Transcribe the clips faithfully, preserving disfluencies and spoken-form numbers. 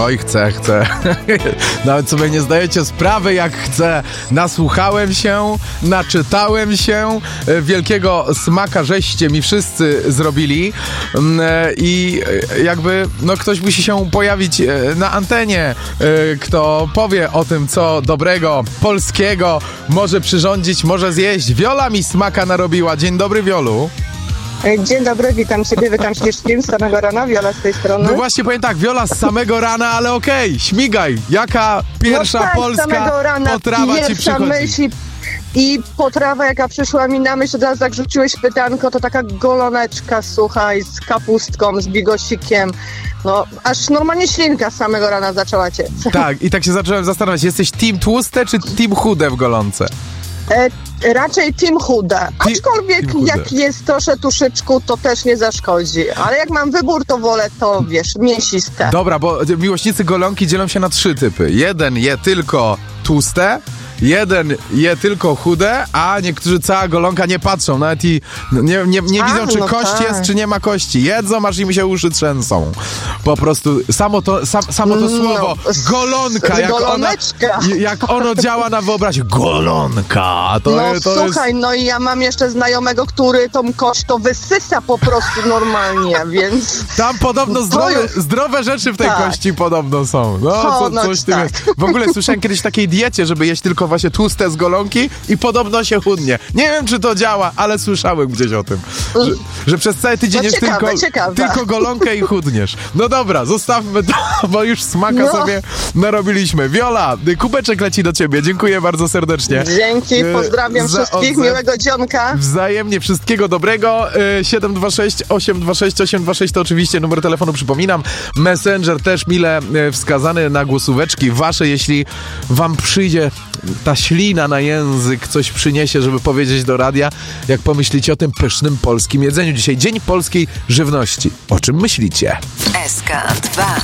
Oj, chcę, chcę. Nawet sobie nie zdajecie sprawy, jak chcę. Nasłuchałem się, naczytałem się. Wielkiego smaka żeście mi wszyscy zrobili. I jakby, no ktoś musi się pojawić na antenie, kto powie o tym, co dobrego, polskiego może przyrządzić, może zjeść. Wiola mi smaka narobiła. Dzień dobry, Wiolu. Dzień dobry, witam Ciebie, witam wszystkim z samego rana, Wiola z tej strony. No właśnie, powiem tak, Wiola z samego rana, ale okej, okay, śmigaj. Jaka pierwsza no tak, polska rana, potrawa ci przychodzi? Myśl i potrawa, jaka przyszła mi na myśl, teraz jak rzuciłeś pytanko, to taka goloneczka, słuchaj, z kapustką, z bigosikiem. No, aż normalnie ślinka z samego rana zaczęła ciec. Tak, i tak się zacząłem zastanawiać, jesteś team tłuste czy team chude w golonce? E, raczej team chude, aczkolwiek team jak jest trosze tuszyczku, to też nie zaszkodzi, ale jak mam wybór, to wolę to, wiesz, mięsiste. Dobra, bo miłośnicy golonki dzielą się na trzy typy. Jeden je tylko tłuste, jeden je tylko chude, a niektórzy cała golonka nie patrzą, nawet i nie, nie, nie a, widzą, czy no kość tak. jest, czy nie ma kości. Jedzą, aż im się uszy trzęsą. Po prostu samo to, sam, samo to słowo no, golonka, jak ono, jak ono działa na wyobraźnię. Golonka! To, no to słuchaj, jest... no i ja mam jeszcze znajomego, który tą kość to wysysa po prostu normalnie, więc... Tam podobno zdrowe, już... zdrowe rzeczy w tej tak. kości podobno są. No, co, coś w tym tak. jest. W ogóle słyszałem kiedyś takiej diecie, żeby jeść tylko właśnie tłuste z golonki i podobno się chudnie. Nie wiem, czy to działa, ale słyszałem gdzieś o tym. Że, że przez cały tydzień no jesz ciekawe, tylko, ciekawe. tylko golonkę i chudniesz. No dobra, zostawmy to, bo już smaka no. sobie narobiliśmy. Wiola, kubeczek leci do ciebie. Dziękuję bardzo serdecznie. Dzięki, pozdrawiam Za, wszystkich, odzew... miłego dzionka. Wzajemnie, wszystkiego dobrego. siedem dwa sześć, osiem dwa sześć, osiem dwa sześć to oczywiście numer telefonu, przypominam. Messenger też mile wskazany na głosóweczki wasze, jeśli wam przyjdzie ta ślina na język, coś przyniesie, żeby powiedzieć do radia, jak pomyślicie o tym pysznym polskim jedzeniu. Dzisiaj Dzień Polskiej Żywności. O czym myślicie? S K dwa.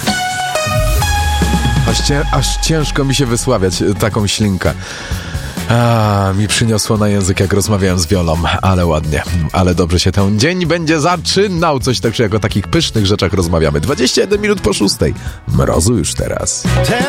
Aż, cię, aż ciężko mi się wysławiać taką ślinkę. A, mi przyniosło na język, jak rozmawiałem z Wiolą, ale ładnie, ale dobrze się ten dzień będzie zaczynał. Coś tak, jak o takich pysznych rzeczach rozmawiamy. dwadzieścia jeden minut po szóstej. Mrozu już teraz.